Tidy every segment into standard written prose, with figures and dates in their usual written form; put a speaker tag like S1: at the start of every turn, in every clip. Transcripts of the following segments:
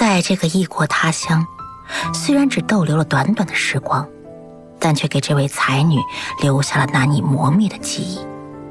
S1: 在这个异国他乡，虽然只逗留了短短的时光，但却给这位才女留下了难以磨灭的记忆。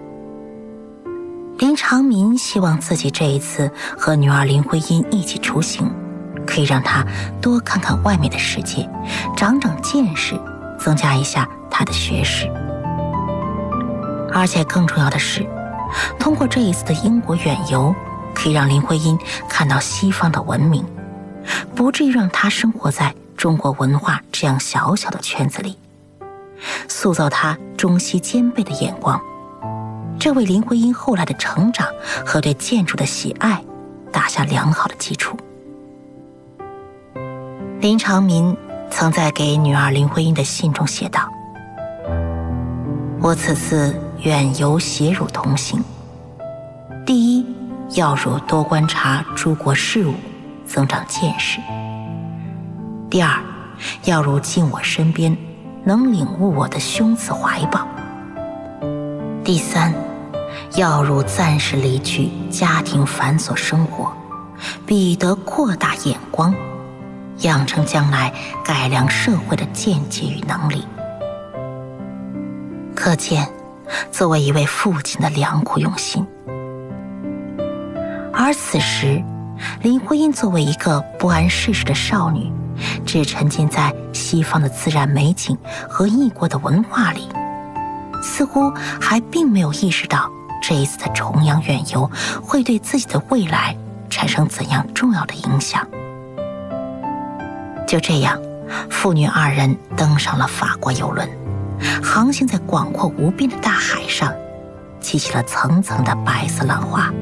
S1: 林长民希望自己这一次和女儿林徽因一起出行，可以让她多看看外面的世界，长长见识，增加一下她的学识。而且更重要的是，通过这一次的英国远游，可以让林徽因看到西方的文明，不至于让她生活在中国文化这样小小的圈子里，塑造她中西兼备的眼光。这为林徽因后来的成长和对建筑的喜爱打下良好的基础。林长民曾在给女儿林徽因的信中写道：我此次远游携汝同行，第一，要汝多观察诸国事务，增长见识；第二，要汝近我身边，能领悟我的胸次怀抱；第三，要汝暂时离去家庭繁琐生活，必得扩大眼光，养成将来改良社会的见解与能力。可见作为一位父亲的良苦用心。而此时林徽因作为一个不谙世事的少女，只沉浸在西方的自然美景和异国的文化里，似乎还并没有意识到这一次的重洋远游会对自己的未来产生怎样重要的影响。就这样，父女二人登上了法国邮轮，航行在广阔无边的大海上，激起了层层的白色浪花。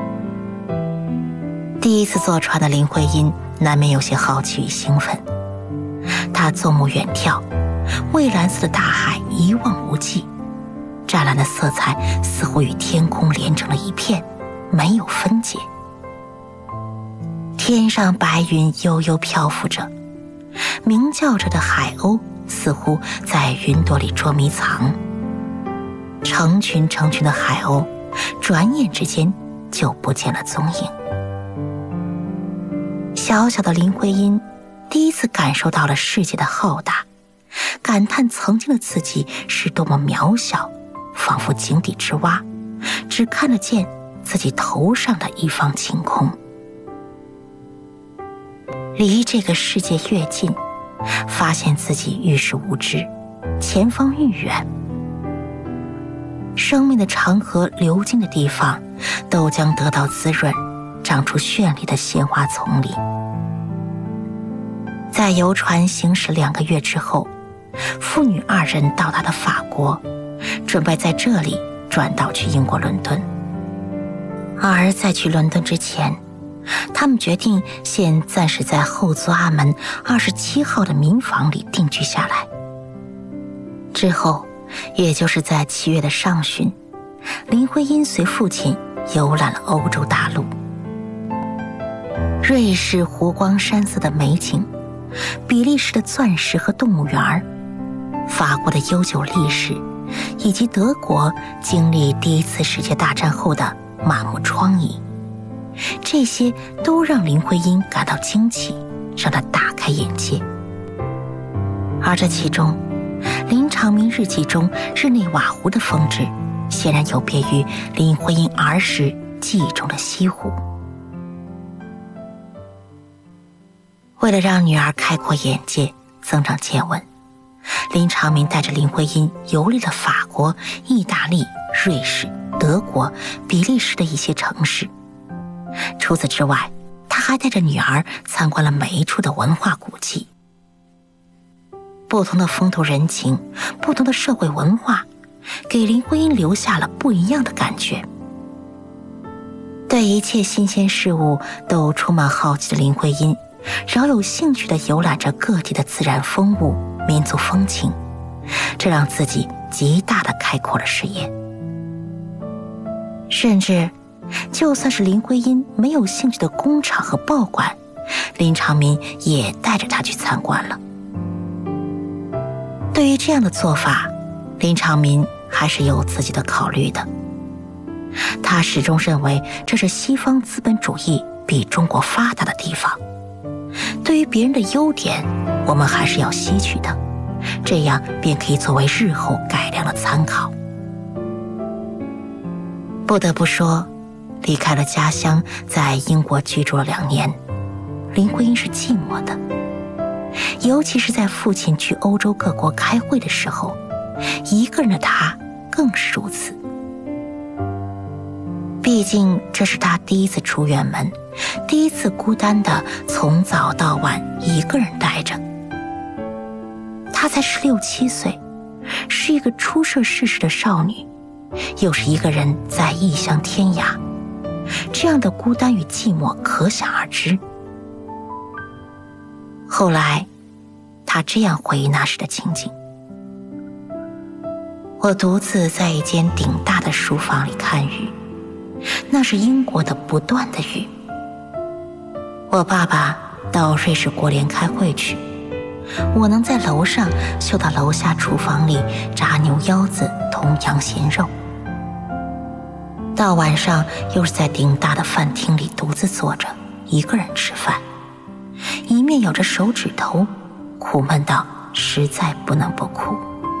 S1: 第一次坐船的林徽因难免有些好奇与兴奋，她纵目远眺，蔚蓝色的大海一望无际，湛蓝的色彩似乎与天空连成了一片，没有分解。天上白云悠悠漂浮着，鸣叫着的海鸥似乎在云朵里捉迷藏，成群成群的海鸥转眼之间就不见了踪影。小小的林徽因第一次感受到了世界的浩大，感叹曾经的自己是多么渺小，仿佛井底之蛙，只看得见自己头上的一方晴空。离这个世界越近，发现自己愈是无知，前方愈远。生命的长河流经的地方，都将得到滋润，长出绚丽的鲜花丛里。在游船行驶2个月之后，父女二人到达了法国，准备在这里转道去英国伦敦。而在去伦敦之前，他们决定先暂时在后座阿门27号的民房里定居下来。之后，也就是在7月的上旬，林徽因随父亲游览了欧洲大陆。瑞士湖光山色的美景，比利时的钻石和动物园，法国的悠久历史，以及德国经历第1次世界大战后的满目疮痍，这些都让林徽因感到惊奇，让她大开眼界。而这其中，林长民日记中日内瓦湖的风致，显然有别于林徽因儿时记忆中的西湖。为了让女儿开阔眼界，增长见闻，林长民带着林徽因游历了法国、意大利、瑞士、德国、比利时的一些城市。除此之外，他还带着女儿参观了每一处的文化古迹。不同的风土人情，不同的社会文化，给林徽因留下了不一样的感觉。对一切新鲜事物都充满好奇的林徽因，饶有兴趣地游览着各地的自然风物、民族风情，这让自己极大地开阔了视野。甚至就算是林徽因没有兴趣的工厂和报馆，林长民也带着她去参观了。对于这样的做法，林长民还是有自己的考虑的。他始终认为这是西方资本主义比中国发达的地方， 对于别人的优点，我们还是要吸取的，这样便可以作为日后改良的参考。不得不说，离开了家乡，在英国居住了2年，林徽因是寂寞的，尤其是在父亲去欧洲各国开会的时候，一个人的她更是如此。毕竟这是她第一次出远门，第一次孤单的从早到晚一个人待着。她才16、17岁，是一个初涉世事的少女，又是一个人在异乡天涯，这样的孤单与寂寞可想而知。后来她这样回忆那时的情景：我独自在一间顶大的书房里看雨，那是英国的不断的雨。我爸爸到瑞士国联开会去，我能在楼上嗅到楼下厨房里炸牛腰子同羊咸肉。到晚上又是在顶大的饭厅里独自坐着，一个人吃饭，一面咬着手指头，苦闷到实在不能不哭。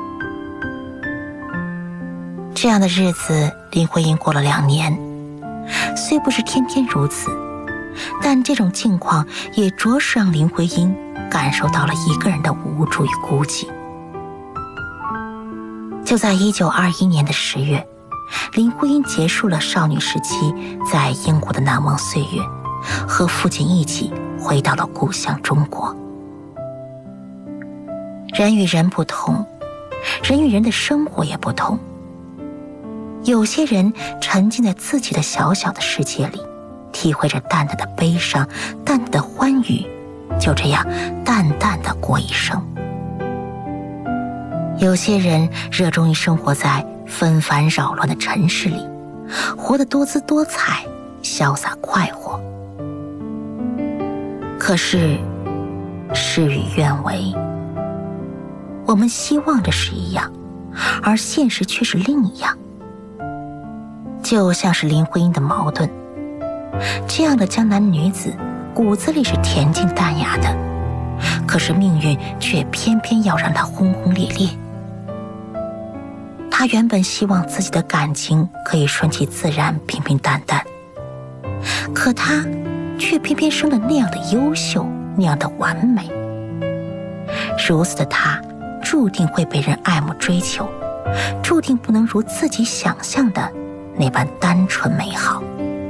S1: 这样的日子林徽因过了2年，虽不是天天如此，但这种境况也着实让林徽因感受到了一个人的无助与孤寂。就在1921年的10月，林徽因结束了少女时期在英国的难忘岁月，和父亲一起回到了故乡中国。人与人不同，人与人的生活也不同。有些人沉浸在自己的小小的世界里，体会着淡淡的悲伤，淡淡的欢愉，就这样淡淡的过一生。有些人热衷于生活在纷繁扰乱的尘世里，活得多姿多彩，潇洒快活。可是事与愿违，我们希望着是一样，而现实却是另一样。就像是林徽因的矛盾，这样的江南女子骨子里是恬静淡雅的，可是命运却偏偏要让她轰轰烈烈。她原本希望自己的感情可以顺其自然，平平淡淡，可她却偏偏生得那样的优秀，那样的完美。如此的她注定会被人爱慕追求，注定不能如自己想象的那般单纯美好。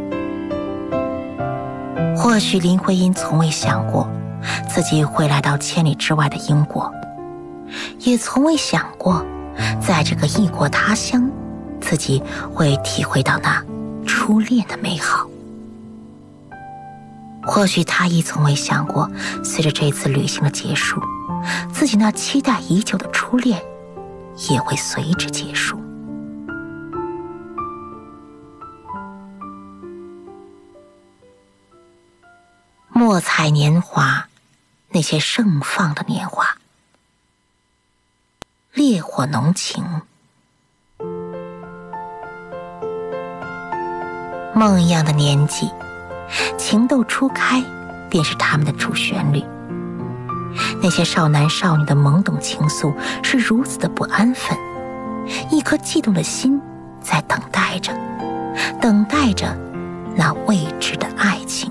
S1: 或许林徽因从未想过自己会来到千里之外的英国，也从未想过在这个异国他乡，自己会体会到那初恋的美好。或许她亦从未想过，随着这次旅行的结束，自己那期待已久的初恋也会随之结束。莫采年华，那些盛放的年华，烈火浓情。梦一样的年纪，情窦初开，便是他们的主旋律。那些少男少女的懵懂情愫是如此的不安分，一颗悸动的心在等待着，等待着那未知的爱情。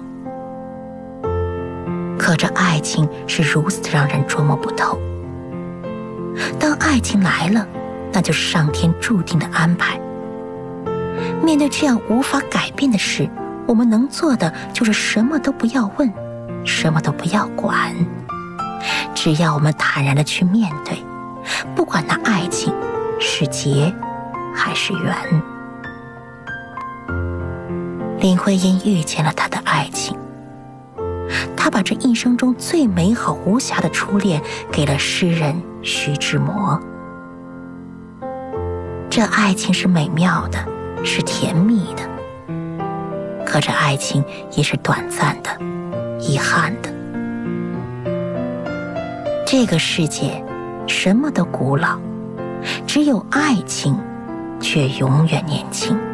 S1: 可这爱情是如此的让人捉摸不透。当爱情来了，那就是上天注定的安排。面对这样无法改变的事，我们能做的就是什么都不要问，什么都不要管，只要我们坦然地去面对，不管那爱情是劫还是缘。林徽因遇见了她的爱情，她把这一生中最美好无瑕的初恋给了诗人徐志摩。这爱情是美妙的，是甜蜜的，可这爱情也是短暂的，遗憾的。这个世界什么都古老，只有爱情却永远年轻。